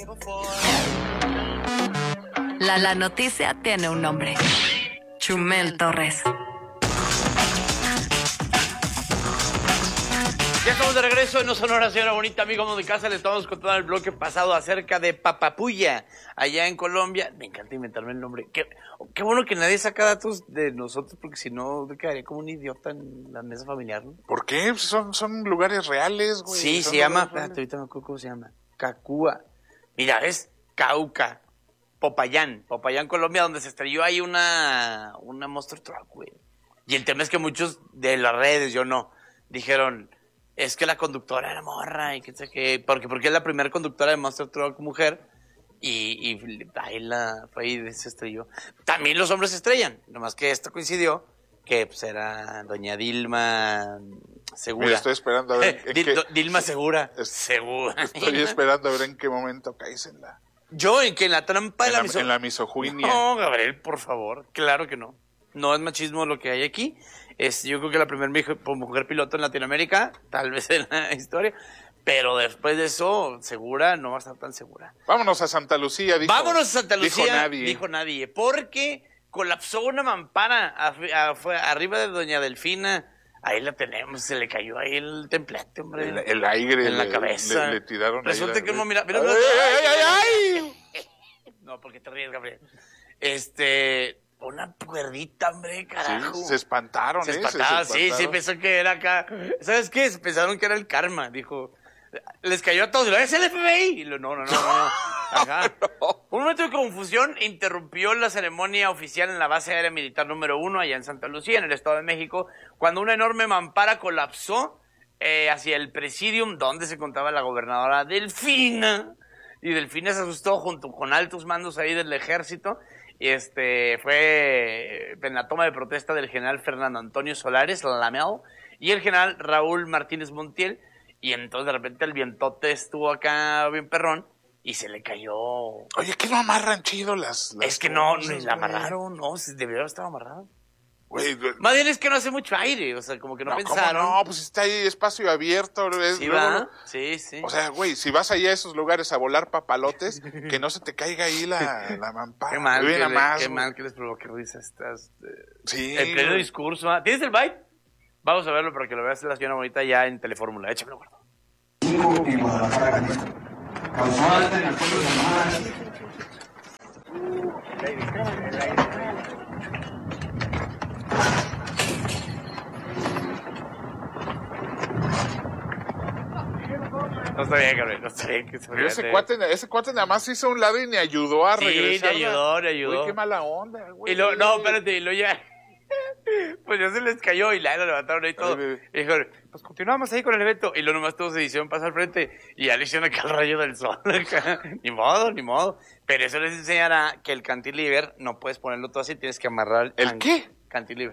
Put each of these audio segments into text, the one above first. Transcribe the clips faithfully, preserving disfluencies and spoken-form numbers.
La la noticia tiene un nombre. Chumel Torres. Ya estamos de regreso en No Sonora, señora bonita, amigo de casa. Le estamos contando el bloque pasado acerca de Papapuya, allá en Colombia. Me encanta inventarme el nombre. Qué, qué bueno que nadie saca datos de nosotros, porque si no, me quedaría como un idiota en la mesa familiar, ¿no? ¿Por qué? Son, son lugares reales, güey. Sí, se llama, espérate, ahorita me acuerdo cómo se llama. Cacúa. Mira, ¿ves? Cauca. Popayán. Popayán, Colombia, donde se estrelló ahí una, una Monster Truck, güey. Y el tema es que muchos de las redes, yo no, dijeron... Es que la conductora era morra y que sé qué, porque, porque es la primera conductora de Monster Truck mujer y, y ahí la fue y se estrelló. También los hombres se estrellan, nomás que esto coincidió que pues era doña Dilma Segura. Mira, estoy esperando a ver en Dil, qué... Dilma Segura. Es, Segura. Estoy esperando a ver en qué momento caes en la... Yo, en que en la trampa de en la, la, miso... en la misoginia. No, Gabriel, por favor, claro que no. No es machismo lo que hay aquí. Es, yo creo que la primera mujer piloto en Latinoamérica, tal vez en la historia, pero después de eso, segura, no va a estar tan segura. Vámonos a Santa Lucía, dijo. Vámonos a Santa Lucía, dijo nadie. Dijo nadie, porque colapsó una mampara a, a, a, arriba de Doña Delfina. Ahí la tenemos, se le cayó ahí el templete, hombre. El, el aire en la le, cabeza. Le, le tiraron Resulta ahí que la... uno mira... mira ¡Ay, ay, ay, ay! No, porque te ríes, Gabriel. Este... Una puerdita, hombre, carajo. Sí, se espantaron, se ¿eh? espantaron, se sí, espantaron. sí, pensó que era acá. ¿Sabes qué? Pensaron que era el karma, dijo. Les cayó a todos, y lo, es el F B I. Y lo, no, no, no, no. Ajá. No. Un momento de confusión interrumpió la ceremonia oficial en la base aérea militar número uno, allá en Santa Lucía, en el Estado de México, cuando una enorme mampara colapsó eh, hacia el presidium donde se contaba la gobernadora Delfina. Y Delfina se asustó junto con altos mandos ahí del ejército. Y este fue en la toma de protesta del general Fernando Antonio Solares, Lamel, y el general Raúl Martínez Montiel. Y entonces de repente el vientote estuvo acá bien perrón y se le cayó. Oye, ¿qué no amarran chido las, las Es que no, cosas, ni la güey? amarraron, no, debió haber estado amarrado. Güey, Más bien es que no hace mucho aire, o sea, como que no, no, pensaron. ¿cómo no, pues está ahí espacio abierto. Es, Sí, luego, va, sí, sí. O sea, güey, si vas allá a esos lugares a volar papalotes, que no se te caiga ahí la, la mampara. Qué mal, Bien que, a le- más, qué güey. mal que les provoque risa estas. eh, Sí. El pleno güey. discurso. ¿ah? ¿Tienes el byte? Vamos a verlo para que lo veas la señora bonita ya en Telefórmula. Échamelo, gordo. En Guadalajara, Jalisco. Causó alta en el pueblo de Sonora. No está bien, Gabriel, no está bien. Que se Pero ese vea. cuate, ese cuate nada más hizo un lado y ni ayudó a Sí, regresar. te ayudó, te ayudó. Güey, qué mala onda, güey. Y lo, no, espérate, y lo ya. Pues ya se les cayó y la lo levantaron ahí todo. Ay, Y dijeron, pues continuamos ahí con el evento. Y lo nomás todos se hicieron pasar al frente. Y ya le hicieron acá el rayo del sol. acá. Ni modo, ni modo. Pero eso les enseñará que el cantilever no puedes ponerlo todo así, tienes que amarrar. ¿El an- qué? Cantilever.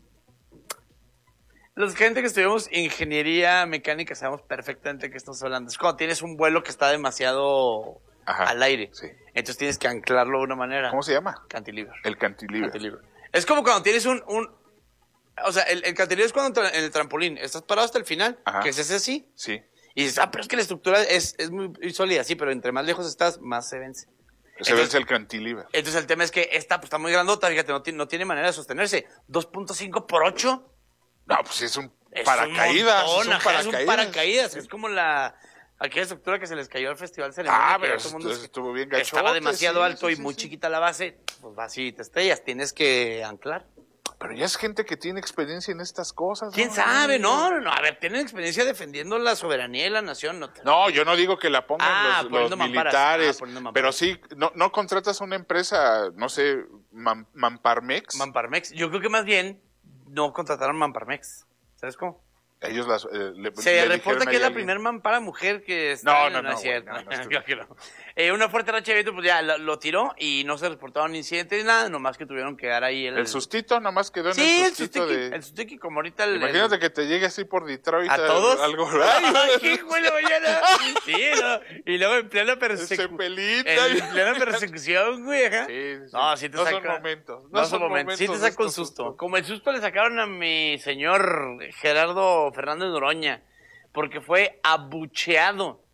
Los gente que estudiamos ingeniería mecánica sabemos perfectamente de qué estamos hablando. Es cuando tienes un vuelo que está demasiado Ajá, al aire. sí. Entonces tienes que anclarlo de una manera. ¿Cómo se llama? Cantilever. El cantilever. Cantilever. Es como cuando tienes un... un o sea, el, el cantilever es cuando tra- en el trampolín estás parado hasta el final, Ajá. que se hace así. Sí. Y dices, ah, pero es que la estructura es, es muy sólida, sí, pero entre más lejos estás, más se vence. Se Entonces- vence el cantilever. Entonces el tema es que esta pues, está muy grandota, fíjate, no tiene, no tiene manera de sostenerse. dos punto cinco por ocho. No, pues es un Es paracaídas. un montón, es un ajá, paracaídas. Es un paracaídas. Es como la... Aquella estructura que se les cayó al Festival Ceremonia. Ah, que pero ya todo el mundo esto- se- estuvo bien gachote. Estaba demasiado sí, alto sí, y sí, muy sí. chiquita la base. Pues vas y te estrellas. Tienes que anclar. Pero ya es gente que tiene experiencia en estas cosas. ¿Quién ¿no? sabe? No, no, no. A ver, tienen experiencia defendiendo la soberanía de la nación. No, te- No, yo no digo que la pongan Ah, los, poniendo los mamparas. militares, Ah, poniendo mamparas. pero sí, no, no contratas una empresa, no sé, Man- Mamparmex. Mamparmex. Yo creo que más bien no contrataron Mamparmex. ¿Sabes cómo? Ellos las, eh, le, Se le reporta dijeron que ahí es la a alguien. primera mampara mujer que está No, en no, el no, acierto. güey, no, no estoy- Claro que no. Eh, una fuerte racha de viento, pues ya lo, lo tiró y no se reportaron incidentes ni nada, nomás que tuvieron que dar ahí el... El sustito nomás quedó en Sí, el el sustito sustiki, de... el sustiki, como ahorita el... Imagínate el- que te llegue así por Detroit. ¿A todos? Algo ¡Ay, qué hijo de la mañana! Sí, ¿no? Y luego en plena persecución... Cepelita. En plena persecución, güey, ajá. Sí, sí, sí. No, sí te No saca... son momentos. No, son momentos. Sí te de saca un estos susto. sustos. Como el susto le sacaron a mi señor Gerardo Fernández Noroña, porque fue abucheado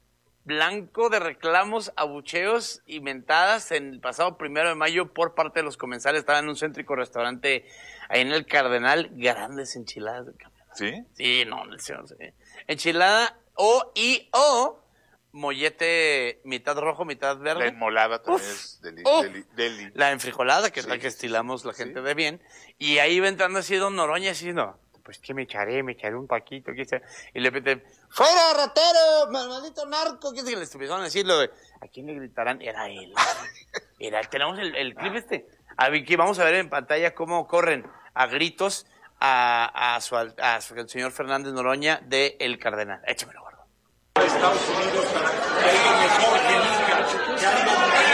blanco de reclamos, abucheos y mentadas en el pasado primero de mayo por parte de los comensales. Estaba en un céntrico restaurante ahí en el Cardenal, grandes enchiladas del Cardenal. ¿Sí? Sí, no, no sé, no sé. Enchilada o y o mollete mitad rojo, mitad verde. La enmolada también Uf, es deli, uf. deli, deli. La enfrijolada, que es Sí, la que estilamos la sí. gente de bien. Y ahí va entrando así don Noroña, así, no, pues que me echaré, me echaré un paquito, ¿qué sea? Y le repente, ¡fuera, ratero, maldito narco! ¿Qué es que le estuvieron a decirlo? ¿A quién le gritarán? Era él. Era, tenemos el, el clip este. A ver, que vamos a ver en pantalla cómo corren a gritos a, a, su, a su el señor Fernández Noroña de El Cardenal. Échamelo, gordo. Estados Unidos para que alguien mejor que nunca, que alguien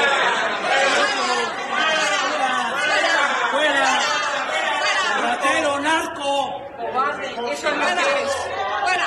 ¡fuera! ¡Ratero, narco! ¡Cobarde! ¡Eso es lo que es! ¡Fuera!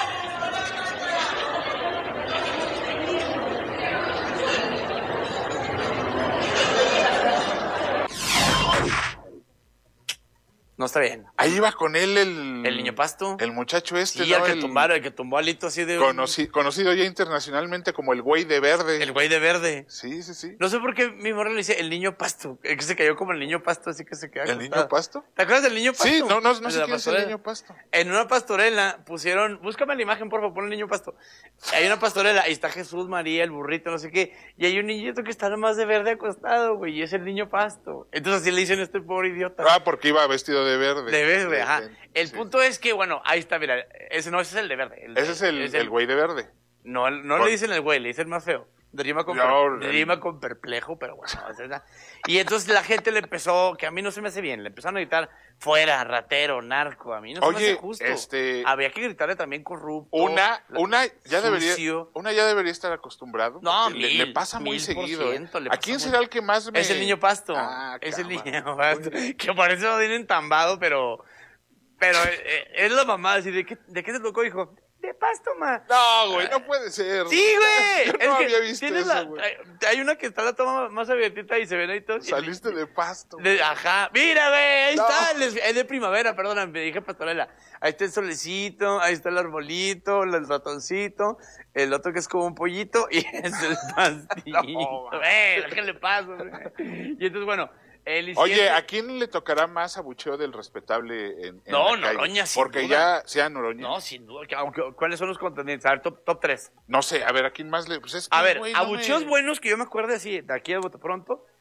No está bien. Ahí iba con él el... ¿El niño pasto? El muchacho este, Sí, ¿no? el que El tumbaron, el que tumbó a Lito así de un... conoci- conocido ya internacionalmente como el güey de verde. El güey de verde. Sí, sí, sí. No sé por qué mi morra le dice el niño pasto. El que se cayó como el niño pasto, así que se queda ¿El acostado. niño pasto? ¿Te acuerdas del niño pasto? Sí, no, no, no De sé la quién es el pastorela. niño pasto. En una pastorela pusieron, búscame la imagen, por favor, pon el niño pasto. Hay una pastorela, ahí está Jesús, María, el burrito, no sé qué, y hay un niñito que está nomás de verde acostado, güey, y es el niño pasto. Entonces así le dicen a este pobre idiota. Ah, porque iba vestido de verde. De verde, ajá. Sí. El punto es que, bueno, ahí está, mira, ese no, ese es el de verde. El- Ese es el, el güey de verde. No, no Por- le dicen el güey, le dicen más feo. Rima con, No, per- rima con perplejo, pero bueno. o sea, y entonces la gente le empezó, que a mí no se me hace bien, le empezaron a gritar, fuera, ratero, narco, a mí no se me Oye, hace justo. este- Había que gritarle también corrupto. Una, la- una ya debería, sucio. una ya debería estar acostumbrado. No, porque le, mil, le pasa muy mil por seguido. ¿eh? ciento, le ¿A pasa quién muy- será el que más me...? Es el niño pasto. Ah, es el cámara. niño pasto. Que parece que viene entambado, pero, pero eh, es la mamá, así, ¿de qué, ¿de qué se tocó, hijo? De pasto, ma. No, güey, no puede ser. Sí, güey. Yo Es no que había visto tienes eso, la- güey. hay- Hay una que está la toma más abiertita y se ven ahí todos. y- Saliste de pasto. de- ajá. Mira, güey, ahí No. está. les- Es de primavera, perdóname, me dije pastorela. Ahí está el solecito, ahí está el arbolito, el ratoncito, el otro que es como un pollito y es el pastillito. No, Güey, ¿qué le pasa, güey? Y entonces, bueno, el Oye, incidente- ¿a quién le tocará más abucheo del respetable en, en No, la calle? Noroña, sin Porque duda. ya sea Noroña. No, sin duda. que- aunque- ¿Cuáles son los contendientes? A ver, top, top tres. No sé, a ver, ¿a quién más le...? Pues es que, A ver, güey, no abucheos me- buenos que yo me acuerdo así, de aquí a bote pronto.